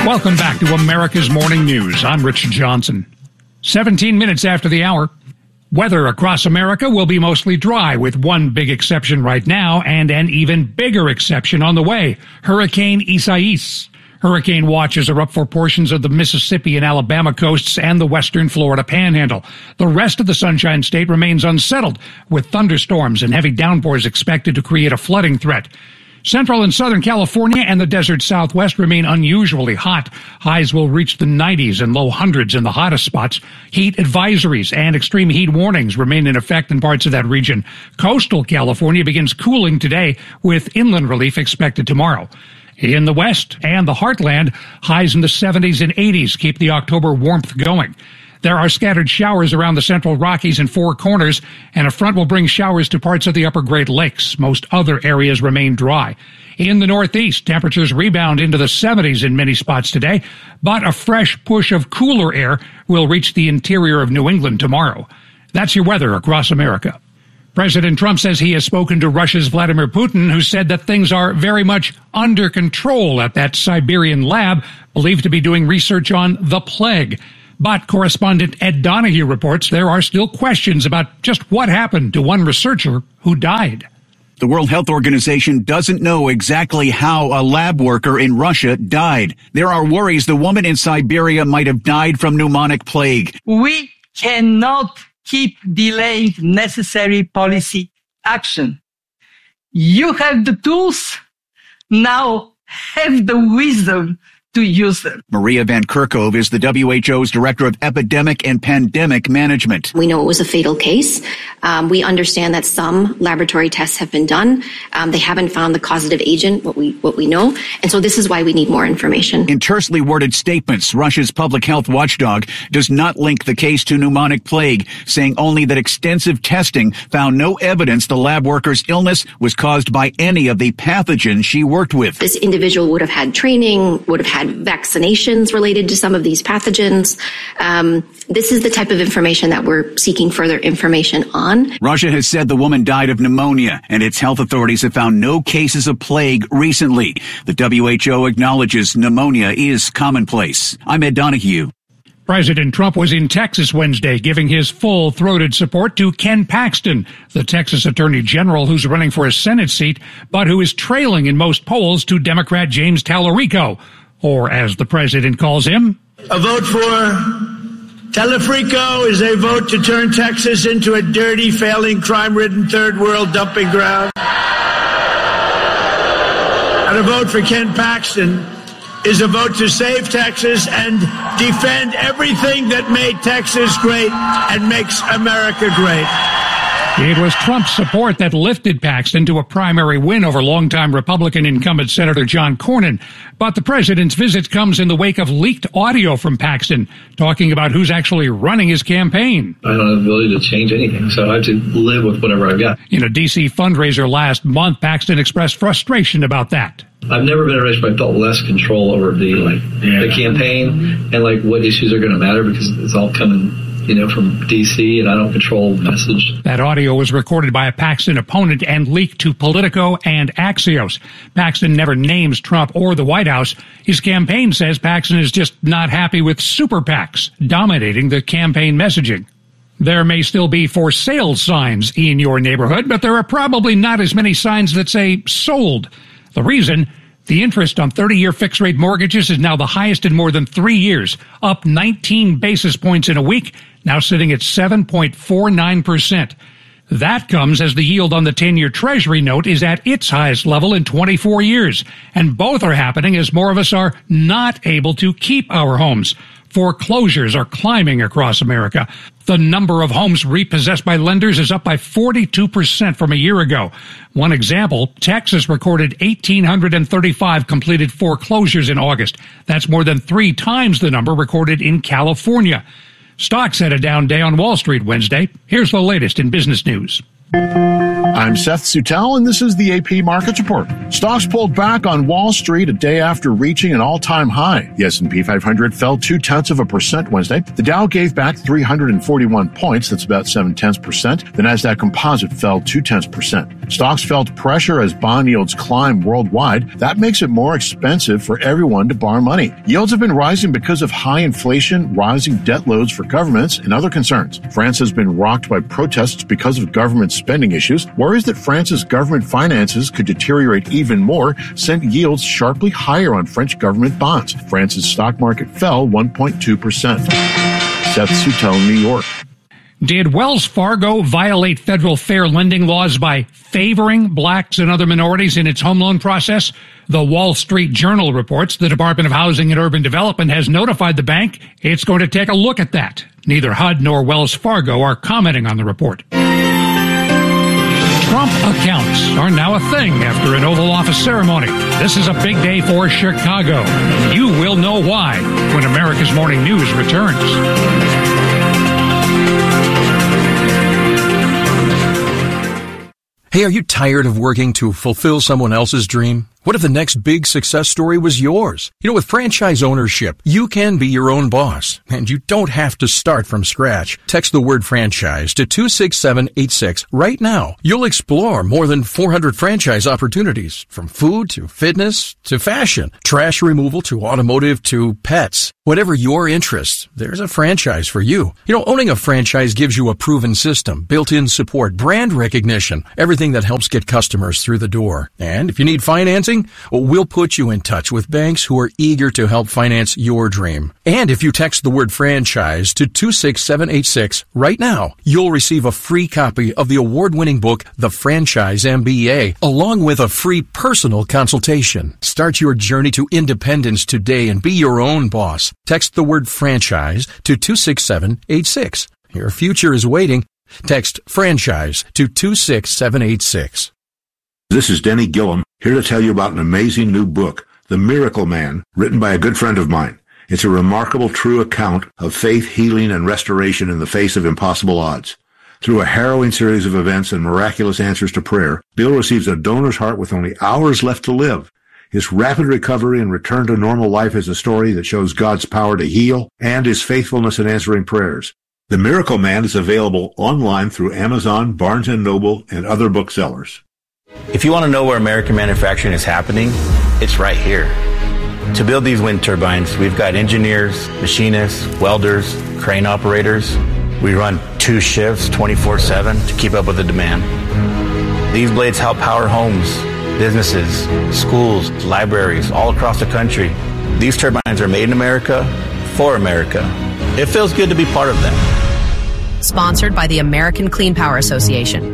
Welcome back to America's Morning News. I'm Rich Johnson. 17 minutes after the hour. Weather across America will be mostly dry, with one big exception right now and an even bigger exception on the way, Hurricane Isaias. Hurricane watches are up for portions of the Mississippi and Alabama coasts and the western Florida panhandle. The rest of the Sunshine State remains unsettled, with thunderstorms and heavy downpours expected to create a flooding threat. Central and Southern California and the desert Southwest remain unusually hot. Highs will reach the 90s and low hundreds in the hottest spots. Heat advisories and extreme heat warnings remain in effect in parts of that region. Coastal California begins cooling today, with inland relief expected tomorrow. In the West and the Heartland, highs in the 70s and 80s keep the October warmth going. There are scattered showers around the central Rockies and Four Corners, and a front will bring showers to parts of the upper Great Lakes. Most other areas remain dry. In the Northeast, temperatures rebound into the 70s in many spots today, but a fresh push of cooler air will reach the interior of New England tomorrow. That's your weather across America. President Trump says he has spoken to Russia's Vladimir Putin, who said that things are very much under control at that Siberian lab, believed to be doing research on the plague. But correspondent Ed Donahue reports there are still questions about just what happened to one researcher who died. The World Health Organization doesn't know exactly how a lab worker in Russia died. There are worries the woman in Siberia might have died from pneumonic plague. We cannot keep delaying necessary policy action. You have the tools, now have the wisdom to use them. Maria Van Kerkhove is the WHO's Director of Epidemic and Pandemic Management. We know it was a fatal case. We understand that some laboratory tests have been done. They haven't found the causative agent, what we know. And so this is why we need more information. In tersely worded statements, Russia's public health watchdog does not link the case to pneumonic plague, saying only that extensive testing found no evidence the lab worker's illness was caused by any of the pathogens she worked with. This individual would have had training, would have had vaccinations related to some of these pathogens. This is the type of information that we're seeking further information on. Russia has said the woman died of pneumonia, and its health authorities have found no cases of plague recently. The WHO acknowledges pneumonia is commonplace. I'm Ed Donahue. President Trump was in Texas Wednesday, giving his full-throated support to Ken Paxton, the Texas Attorney General who's running for a Senate seat, but who is trailing in most polls to Democrat James Tallarico, or as the president calls him, a vote for Tallarico is a vote to turn Texas into a dirty, failing, crime-ridden third world dumping ground. And a vote for Ken Paxton is a vote to save Texas and defend everything that made Texas great and makes America great. It was Trump's support that lifted Paxton to a primary win over longtime Republican incumbent Senator John Cornyn. But the president's visit comes in the wake of leaked audio from Paxton talking about who's actually running his campaign. I don't have the ability to change anything, so I have to live with whatever I've got. In a D.C. fundraiser last month, Paxton expressed frustration about that. I've never been in a race where I felt less control over the campaign and what issues are going to matter, because it's all coming from D.C., and I don't control the message. That audio was recorded by a Paxton opponent and leaked to Politico and Axios. Paxton never names Trump or the White House. His campaign says Paxton is just not happy with super PACs dominating the campaign messaging. There may still be for sale signs in your neighborhood, but there are probably not as many signs that say sold. The reason? The interest on 30-year fixed-rate mortgages is now the highest in more than 3 years, up 19 basis points in a week, now sitting at 7.49%. That comes as the yield on the 10-year Treasury note is at its highest level in 24 years, and both are happening as more of us are not able to keep our homes. Foreclosures are climbing across America. The number of homes repossessed by lenders is up by 42% from a year ago. One example, Texas recorded 1,835 completed foreclosures in August. That's more than 3 times the number recorded in California. Stocks had a down day on Wall Street Wednesday. Here's the latest in business news. I'm Seth Suttel, and this is the AP Markets Report. Stocks pulled back on Wall Street a day after reaching an all-time high. The S&P 500 fell 0.2% Wednesday. The Dow gave back 341 points. That's about 0.7%. The Nasdaq Composite fell 0.2%. Stocks felt pressure as bond yields climb worldwide. That makes it more expensive for everyone to borrow money. Yields have been rising because of high inflation, rising debt loads for governments, and other concerns. France has been rocked by protests because of government spending issues. Worries that France's government finances could deteriorate even more sent yields sharply higher on French government bonds. France's stock market fell 1.2%. Seth Suttel, New York. Did Wells Fargo violate federal fair lending laws by favoring blacks and other minorities in its home loan process? The Wall Street Journal reports the Department of Housing and Urban Development has notified the bank it's going to take a look at that. Neither HUD nor Wells Fargo are commenting on the report. Trump accounts are now a thing after an Oval Office ceremony. This is a big day for Chicago. You will know why when America's Morning News returns. Hey, are you tired of working to fulfill someone else's dream? What if the next big success story was yours? You know, with franchise ownership, you can be your own boss, and you don't have to start from scratch. Text the word franchise to 26786 right now. You'll explore more than 400 franchise opportunities, from food to fitness to fashion, trash removal to automotive to pets. Whatever your interest, there's a franchise for you. You know, owning a franchise gives you a proven system, built-in support, brand recognition, everything that helps get customers through the door. And if you need financing, well, we'll put you in touch with banks who are eager to help finance your dream. And if you text the word franchise to 26786 right now, you'll receive a free copy of the award-winning book, The Franchise MBA, along with a free personal consultation. Start your journey to independence today and be your own boss. Text the word franchise to 26786. Your future is waiting. Text franchise to 26786. This is Denny Gillum, here to tell you about an amazing new book, The Miracle Man, written by a good friend of mine. It's a remarkable true account of faith, healing, and restoration in the face of impossible odds. Through a harrowing series of events and miraculous answers to prayer, Bill receives a donor's heart with only hours left to live. His rapid recovery and return to normal life is a story that shows God's power to heal and His faithfulness in answering prayers. The Miracle Man is available online through Amazon, Barnes & Noble, and other booksellers. If you want to know where American manufacturing is happening, it's right here. To build these wind turbines, we've got engineers, machinists, welders, crane operators. We run 2 shifts 24/7 to keep up with the demand. These blades help power homes, businesses, schools, libraries all across the country. These turbines are made in America, for America. It feels good to be part of that. Sponsored by the American Clean Power Association.